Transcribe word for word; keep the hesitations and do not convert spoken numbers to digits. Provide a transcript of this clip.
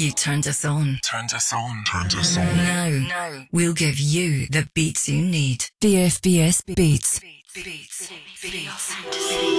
You turned us on. Turned us on. Turned us on. Now, now we'll give you the beats you need. D F B S Beats. Beats. Beats. Beats. Beats.